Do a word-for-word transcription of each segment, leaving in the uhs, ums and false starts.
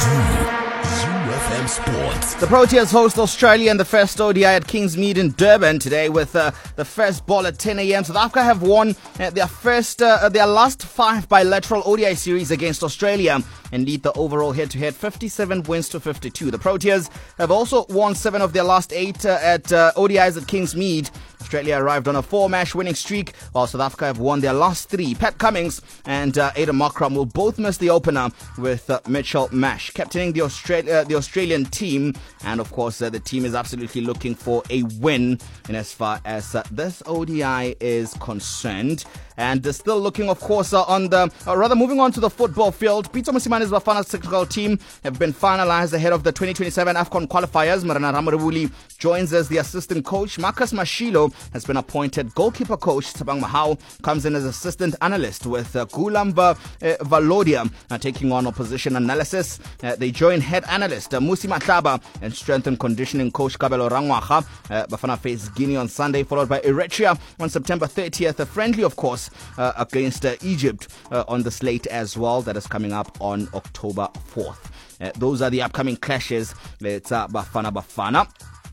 Sports. The Proteas host Australia in the first O D I at Kingsmead in Durban today with uh, the first ball at ten a.m. South Africa have won uh, their first, uh, their last five bilateral O D I series against Australia and lead the overall head-to-head fifty-seven wins to fifty-two. The Proteas have also won seven of their last eight uh, at uh, O D Is at Kingsmead. Australia arrived on a four-match winning streak, while South Africa have won their last three. Pat Cummins and uh, Aiden Markram will both miss the opener with uh, Mitchell Mash captaining the, Austra- uh, the Australian team. And of course, uh, the team is absolutely looking for a win in as far as uh, this O D I is concerned. And uh, still looking, of course, uh, on the, uh, rather moving on to the football field. Peter Musimane's Bafana's technical team have been finalized ahead of the twenty twenty-seven AFCON qualifiers. Marana Ramarabuli joins as the assistant coach. Marcus Mashilo has been appointed goalkeeper coach. Tabang Mahau comes in as assistant analyst with uh, Gulamba uh, Valodia uh, taking on opposition analysis. Uh, they join head analyst uh, Musi Matlaba and strength and conditioning coach Kabelo Rangwaha. Uh, Bafana face Guinea on Sunday, followed by Eritrea on September thirtieth. A friendly, of course, uh, against uh, Egypt uh, on the slate as well. That is coming up on October fourth. Uh, those are the upcoming clashes. It's uh, Bafana Bafana.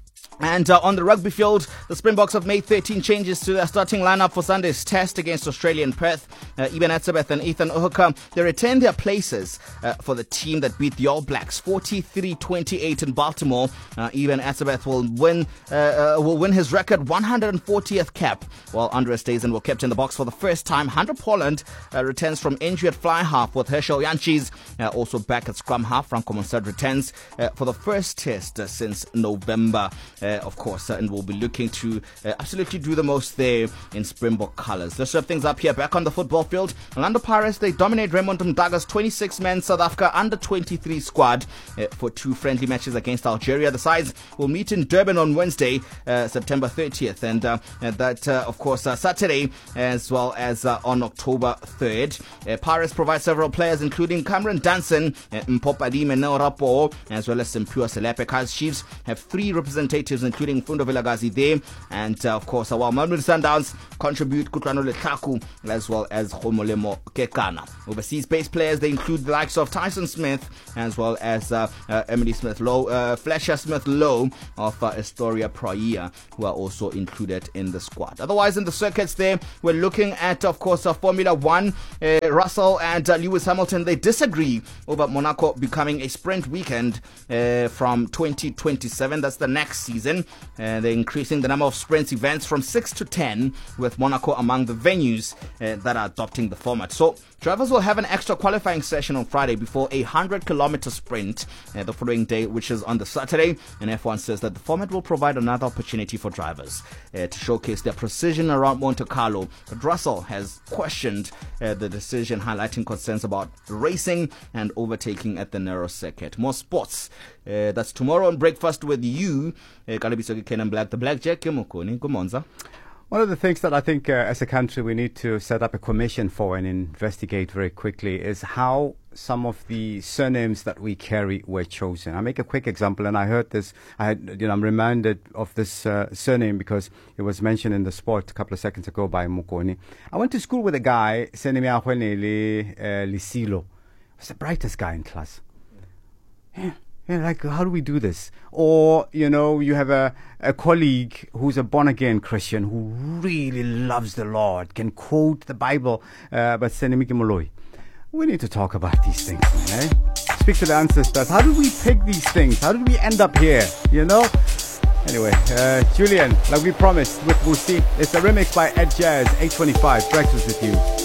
And uh, on the rugby field, the Springboks have made thirteen changes to their starting lineup for Sunday's test against Australia in Perth. Uh, Eben Etzebeth and Ethan Uhuka, they retain their places uh, for the team that beat the All Blacks forty-three twenty-eight in Baltimore. Uh, Eben Etzebeth will win uh, uh, will win his record one hundred fortieth cap, while Andres Dazen will kept in the box for the first time. Hunter Poland uh, returns from injury at fly half, with Herschel Yanchis uh, also back at scrum half. Franco Monsard returns uh, for the first test uh, since November. Uh, of course, uh, and we'll be looking to uh, absolutely do the most there in Springbok colours. Let's wrap things up here. Back on the football field, Orlando Pirates, they dominate Raymond Mdaga's twenty-six man South Africa under twenty-three squad uh, for two friendly matches against Algeria. The sides will meet in Durban on Wednesday, uh, September thirtieth, and uh, that, uh, of course, uh, Saturday, as well as uh, on October third. Uh, Pirates provide several players, including Cameron Danson, uh, Mpopadi Menerapo, as well as Simpiwa Selepe. Kaizer Chiefs have three representatives, including Fundo Vilagazi there, and uh, of course, uh, while Mamelodi Sundowns contribute Kutlwano Letlaku as well as Khomolemo Kekana. Overseas-based players, they include the likes of Tyson Smith as well as uh, uh, Emily Smith-Lowe, uh, Fletcher Smith-Lowe of uh, Astoria Praia, who are also included in the squad. Otherwise, in the circuits there, we're looking at, of course, uh, Formula One. Uh, Russell and uh, Lewis Hamilton, they disagree over Monaco becoming a sprint weekend uh, from twenty twenty-seven. That's the next season. Uh, they're increasing the number of sprint events from six to ten, with Monaco among the venues uh, that are adopting the format. So drivers will have an extra qualifying session on Friday before a one hundred kilometer sprint uh, the following day, which is on the Saturday. And F one says that the format will provide another opportunity for drivers uh, to showcase their precision around Monte Carlo. But Russell has questioned uh, the decision, highlighting concerns about racing and overtaking at the narrow circuit. More sports. Uh, that's tomorrow on Breakfast with You. Uh, Kenan Black, the Blackjack, Mukoni, Gumonza. One of the things that I think uh, as a country we need to set up a commission for and investigate very quickly is how some of the surnames that we carry were chosen. I make a quick example, and I heard this, I had, you know, I'm reminded of this uh, surname because it was mentioned in the sport a couple of seconds ago by Mukoni. I went to school with a guy, Senemi Ahwenele Lisilo. He was the brightest guy in class. Yeah. Yeah, like, how do we do this? Or, you know, you have a, a colleague who's a born-again Christian who really loves the Lord, can quote the Bible, uh, but Senemi Moloi. We need to talk about these things, man, eh? Speak to the ancestors. How did we pick these things? How did we end up here, you know? Anyway, uh, Julian, like we promised with Musi, it's a remix by Ed Jazz, eight twenty-five, Breakfast with You.